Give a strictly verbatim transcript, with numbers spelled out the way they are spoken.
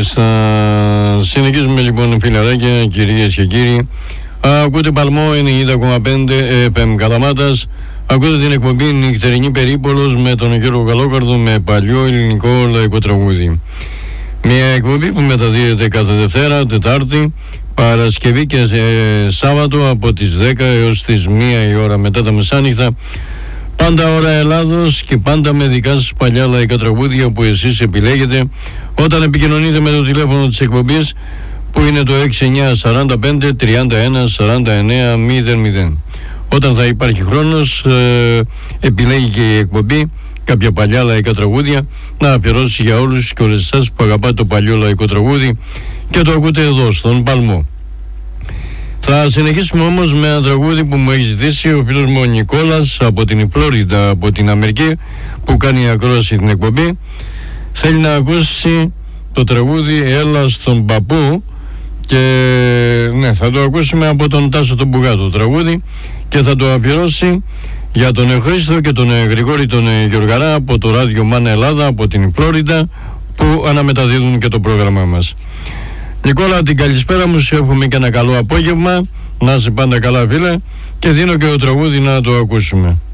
Μάλιστα. Συνεχίζουμε λοιπόν, φιλαράκια, κυρίες και κύριοι. Ακούτε Παλμό ενενήντα κόμμα πέντε εφ εμ Καλαμάτας. Ακούτε την εκπομπή Νυχτερινή Περίπολος με τον Γιώργο Καλόκαρδο, με παλιό ελληνικό λαϊκό τραγούδι. Μια εκπομπή που μεταδίδεται κάθε Δευτέρα, Τετάρτη, Παρασκευή και ε, Σάββατο από τις δέκα έως τις μία η ώρα μετά τα μεσάνυχτα. Πάντα ώρα Ελλάδος και πάντα με δικά σας παλιά λαϊκά τραγούδια που εσείς επιλέγετε όταν επικοινωνείτε με το τηλέφωνο της εκπομπής, που είναι το έξι εννιά σαράντα πέντε τριάντα ένα σαράντα εννέα μηδέν μηδέν. Όταν θα υπάρχει χρόνος, ε, επιλέγει και η εκπομπή κάποια παλιά λαϊκά τραγούδια να αφιερώσει για όλους και όλες εσάς που αγαπάτε το παλιό λαϊκό τραγούδι και το ακούτε εδώ στον Παλμό. Θα συνεχίσουμε όμως με ένα τραγούδι που μου έχει ζητήσει ο φίλος μου ο Νικόλας από την Φλόριντα, από την Αμερική, που κάνει ακρόαση την εκπομπή. Θέλει να ακούσει το τραγούδι «Έλα στον παππού» και ναι, θα το ακούσουμε από τον Τάσο τον Μπουγάτο το τραγούδι και θα το αφιερώσει για τον Χρήστο και τον Γρηγόρη τον Γιωργαρά από το ράδιο Μάνα Ελλάδα από την Φλόριντα, που αναμεταδίδουν και το πρόγραμμά μας. Νικόλα, την καλησπέρα μου, σου εύχομαι και ένα καλό απόγευμα, να είσαι πάντα καλά φίλε, και δίνω και το τραγούδι να το ακούσουμε.